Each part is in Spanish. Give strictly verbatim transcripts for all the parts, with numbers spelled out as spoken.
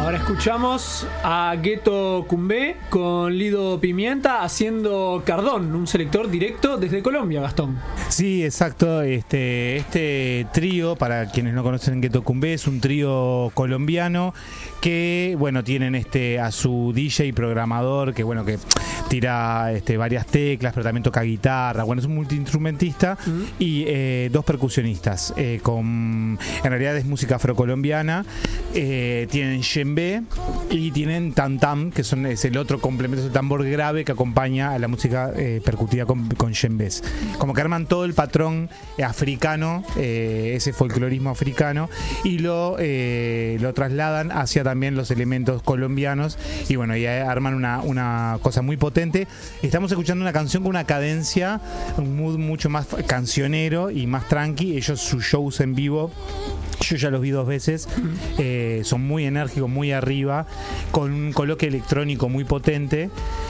Ahora escuchamos a Ghetto Cumbé con Lido Pimienta haciendo Cardón, un selector directo desde Colombia, Gastón. Sí, exacto. Este, este trío, para quienes no conocen Ghetto Cumbé, es un trío colombiano que, bueno, tienen este a su D J y programador que, bueno, que tira este, varias teclas, pero también toca guitarra. Bueno, es un multiinstrumentista mm. y eh, dos percusionistas. Eh, con, en realidad es música afrocolombiana. Eh, tienen djembe y tienen tam tam, que son, es el otro complemento, es el tambor grave que acompaña a la música eh, percutida con, con djembes. Como que arman todo el patrón africano, eh, ese folclorismo africano, y lo, eh, lo trasladan hacia también los elementos colombianos, y bueno, y arman una, una cosa muy potente. Estamos escuchando una canción con una cadencia, un mood mucho más cancionero y más tranqui. Ellos, sus shows en vivo, yo ya los vi dos veces, eh, son muy enérgicos, muy arriba, con un coloque electrónico muy potente,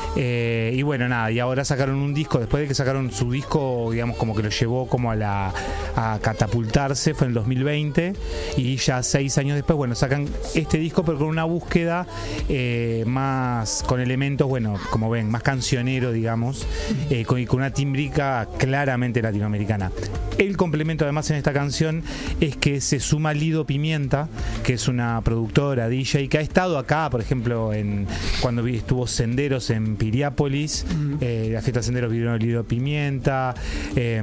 eh, y bueno, nada, y ahora sacaron un disco, después de que sacaron su disco, digamos, como que lo llevó como a la a catapultarse, fue en el dos mil veinte, y ya seis años después, bueno, sacan este disco, pero con una búsqueda eh, más, con elementos, bueno, como ven, más cancionero, digamos, eh, con, con una tímbrica claramente latinoamericana. El complemento además en esta canción es que se suma Lido Pimienta, que es una productora, D J, que ha estado acá, por ejemplo, en cuando estuvo Senderos en Piriápolis, mm. eh, la fiesta Senderos vino Lido Pimienta, eh,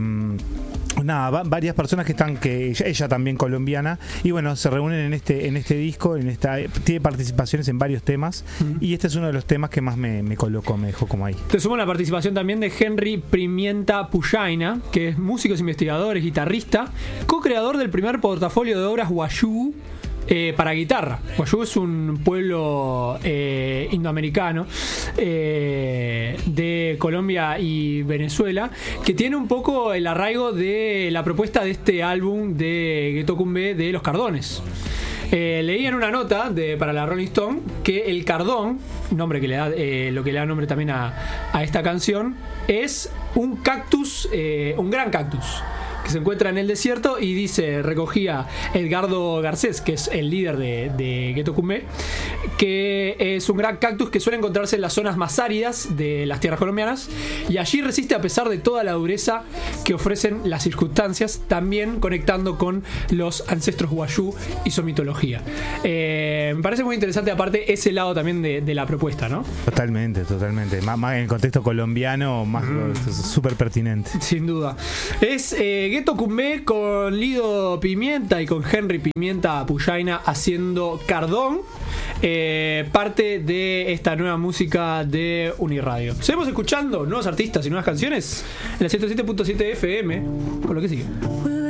nada, va, varias personas que están, que ella, ella también colombiana, y bueno, se reúnen en este en este disco, en esta tiene participaciones en varios temas, mm. y este es uno de los temas que más me, me colocó, me dejó como ahí. Te sumo la participación también de Henry Pimienta Pujaina, que es músico, investigador, es guitarrista, co-creador del primer portafolio de obras Wayuu Eh, para guitarra. Wayuu es un pueblo eh, indoamericano eh, de Colombia y Venezuela, que tiene un poco el arraigo de la propuesta de este álbum de Ghetto Cumbé de Los Cardones. Eh, leí en una nota de, para la Rolling Stone que el cardón, nombre que le da, eh, lo que le da nombre también a, a esta canción, es un cactus, eh, un gran cactus que se encuentra en el desierto, y dice, recogía Edgardo Garcés, que es el líder de, de Ghetto Cumbé, que es un gran cactus que suele encontrarse en las zonas más áridas de las tierras colombianas, y allí resiste a pesar de toda la dureza que ofrecen las circunstancias, también conectando con los ancestros Wayuu y su mitología. Eh, me parece muy interesante, aparte, ese lado también de, de la propuesta, ¿no? Totalmente, totalmente. Más, más en el contexto colombiano, más mm. súper pertinente. Sin duda. Es eh, Ghetto Cumbé con Lido Pimienta y con Henry Pimienta Pujaina haciendo Cardón, eh, parte de esta nueva música de Uniradio. Seguimos escuchando nuevos artistas y nuevas canciones en la ciento siete punto siete F M, con lo que sigue.